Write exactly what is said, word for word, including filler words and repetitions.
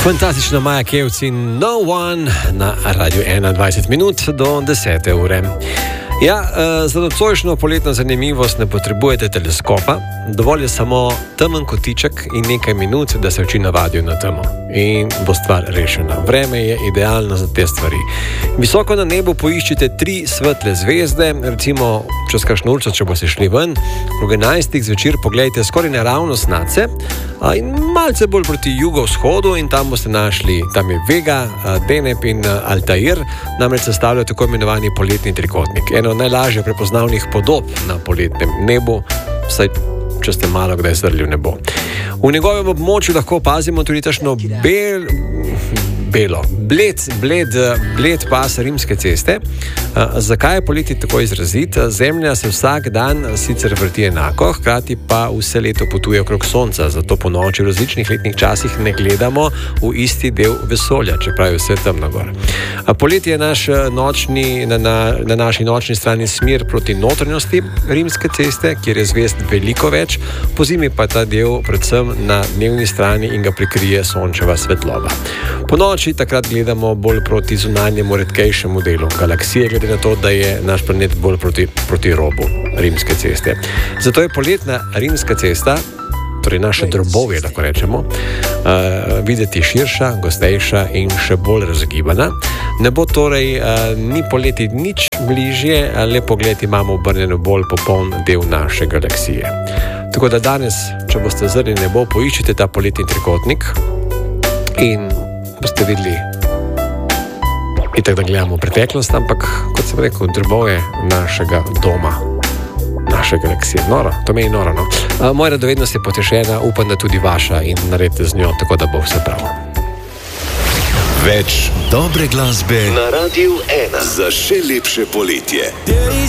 Fantastična Maja Kevc in No One na Radiu ena, dvajset minut do desete ure. Ja, za nocojšnjo poletno zanimivost ne potrebujete teleskopa, dovolj je samo temen kotiček in nekaj minut, da se oči navadijo na temo. In bo stvar rešena. Vreme je idealno za te stvari. Visoko na nebu poiščite tri svetle zvezde, recimo čez kakšno urico, če boste šli ven, ob enajstih zvečer pogledajte skoraj naravnost nadse in malce bolj proti jugovzhodu in tam boste našli, tam je Vega, Deneb in Altair, namreč sestavljajo tako imenovani poletni trikotnik. Eno najlažje prepoznavnih podob na poletnem nebu, vsaj če ste malo kdaj zrli v nebo. V njegovem območju lahko opazimo tudi tašno bel, belo, bled, bled, bled pas Rimske ceste. Zakaj je poleti tako izrazit? Zemlja se vsak dan sicer vrti enako, hkrati pa vse leto potuje okrog sonca, zato po noči v različnih letnih časih ne gledamo v isti del vesolja, čeprav je vse temno gor. Poleti je naš nočni, na, na, na naši nočni strani smer proti notranjosti Rimske ceste, kjer je zvezd veliko več, pozimi pa ta del predvsem na dnevni strani in ga prikrije sončeva svetloba. Po noči takrat gledamo bolj proti zunanjemu redkejšemu delu galaksije, glede na to, da je naš planet bolj proti, proti robu Rimske ceste. Zato je poletna Rimska cesta, torej naše drobovje, lahko rečemo, uh, videti širša, gostejša in še bolj razgibana. Ne bo torej uh, ni poleti nič bližje, le pogled imamo obrnjeno bolj popoln del naše galaksije. Tako da danes, če boste zrli nebo, poiščite ta poletni trikotnik in boste videli itak, da gledamo preteklost, ampak, kot sem rekel, drobovje našega doma, naše galaksije. Noro, to meni noro, no. A, moja radovednost je potešena, upam, da tudi vaša in naredite z njo, tako da bo vse pravo. Več dobre glasbe na Radiu ena za še lepše poletje.